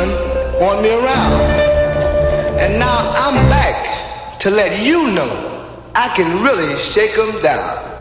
women want me around. And now I'm back to let you know I can really shake them down.